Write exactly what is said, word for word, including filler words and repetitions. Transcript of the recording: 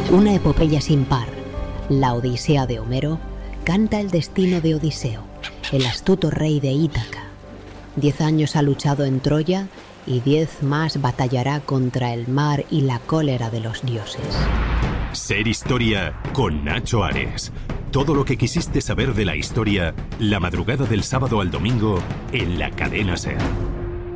Una epopeya sin par, la Odisea de Homero, canta el destino de Odiseo, el astuto rey de Ítaca. Diez años ha luchado en Troya y diez más batallará contra el mar y la cólera de los dioses. Ser Historia con Nacho Ares. Todo lo que quisiste saber de la historia, la madrugada del sábado al domingo en la cadena SER.